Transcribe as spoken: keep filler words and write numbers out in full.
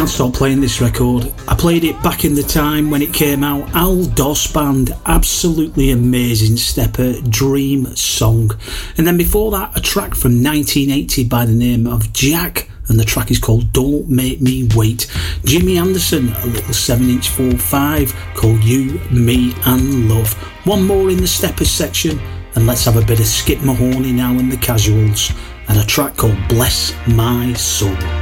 can't stop playing this record. I played it back in the time when it came out. Al Dos Band, absolutely amazing stepper, dream song. And then before that, a track from nineteen eighty by the name of Jack, and the track is called Don't Make Me Wait. Jimmy Anderson, a little seven inch four five called You, Me and Love. One more in the steppers section, and let's have a bit of Skip Mahoney now in the Casuals, and a track called Bless My Soul.